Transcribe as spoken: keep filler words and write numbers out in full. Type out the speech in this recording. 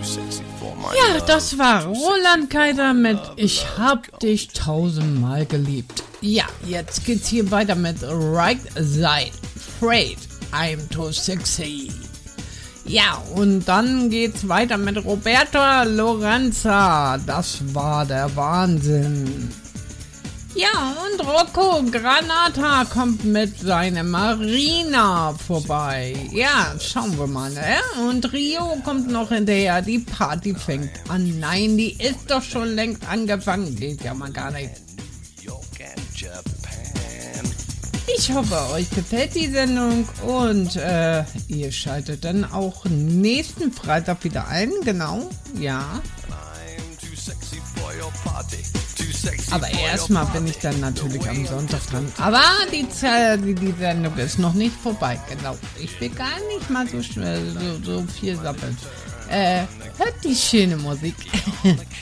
Ja, das war Roland Kaiser mit Ich hab dich tausendmal geliebt. Ja, jetzt geht's hier weiter mit Right Side. Afraid, I'm too sexy. Ja, und dann geht's weiter mit Roberto Lorenza. Das war der Wahnsinn. Ja, und Rocco Granata kommt mit seiner Marina vorbei. Ja, schauen wir mal, ne? Und Rio kommt noch hinterher. Die Party fängt an. Nein, die ist doch schon längst angefangen. Geht ja mal gar nicht. Ich hoffe, euch gefällt die Sendung und äh, ihr schaltet dann auch nächsten Freitag wieder ein. Genau, ja. Aber erstmal bin ich dann natürlich am Sonntag dran. Aber die, die, die Sendung ist noch nicht vorbei. Genau. Ich will gar nicht mal so schnell so, so viel sappeln. Äh, hört die schöne Musik.